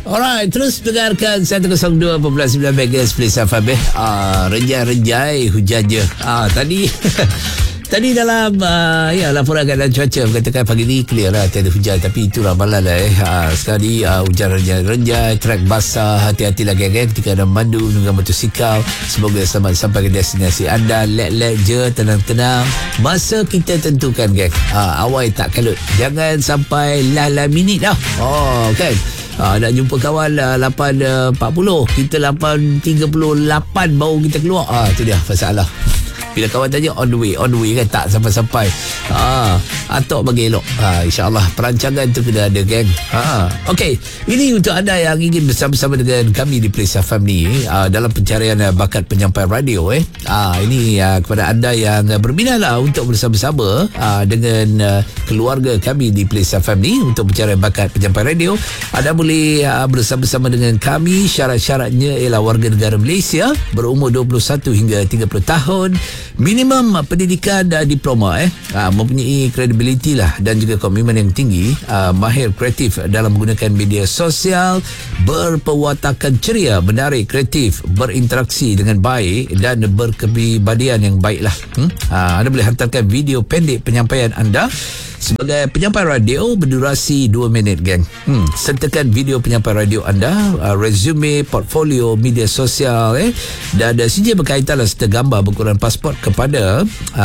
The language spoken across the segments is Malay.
Alright, terus dengarkan 102.9 MHz Play FM. Renjai hujan je. Tadi tadi dalam laporan keadaan cuaca berkatakan pagi ni clear lah, tiada hujan, tapi itulah malam lah sekali hujan renjai, trek basah. Hati-hati lagi ketika anda memandu dengan motosikal. Semoga selamat sampai ke destinasi anda. Let je, tenang-tenang. Masa kita tentukan geng, awal tak kalut, jangan sampai lah minit dah. Kan, nak jumpa kawan 8.40, kita 8.38 baru kita keluar. Itu dia masalah. Bila kawan tanya on the way kan, tak sampai-sampai. Atok bagi elok. InsyaAllah perancangan tu kena ada, geng. Okey, ini untuk anda yang ingin bersama-sama dengan kami di Play FM ni dalam pencarian bakat penyampai radio. Ini kepada anda yang berminat lah untuk bersama-sama dengan keluarga kami di Play FM ni untuk pencarian bakat penyampai radio. Anda boleh bersama-sama dengan kami. Syarat-syaratnya ialah warga negara Malaysia, berumur 21 hingga 30 tahun, minimum pendidikan diploma, mempunyai credibility lah dan juga komitmen yang tinggi, mahir kreatif dalam menggunakan media sosial, berperwatakan ceria, menarik, kreatif, berinteraksi dengan baik dan berkepribadian yang baik lah. Anda boleh hantarkan video pendek penyampaian anda sebagai penyampai radio berdurasi 2 minit, geng. Sertakan video penyampai radio anda, resume, portfolio, media sosial dan CJ berkaitan serta gambar berukuran pasport kepada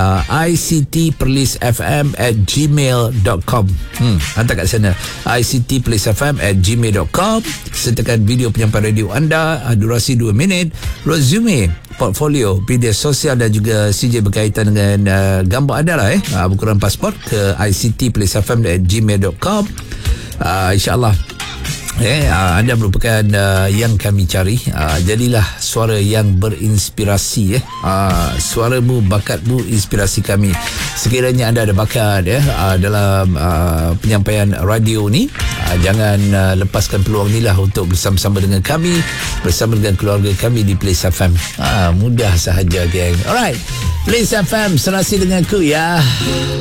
ictperlisfm@gmail.com. Hantar kat sana, ictperlisfm@gmail.com. sertakan video penyampai radio anda, durasi 2 minit, resume, portfolio, media sosial dan juga CJ berkaitan dengan gambar anda lah, berukuran pasport ke ictperlisfm@gmail.com. InsyaAllah anda merupakan yang kami cari. Jadilah suara yang berinspirasi. Suaramu, bakatmu, inspirasi kami. Sekiranya anda ada bakat dalam penyampaian radio ni, jangan lepaskan peluang ni lah untuk bersama-sama dengan kami, bersama dengan keluarga kami di Play FM. Mudah sahaja, geng. Alright, Play FM serasi denganku ya.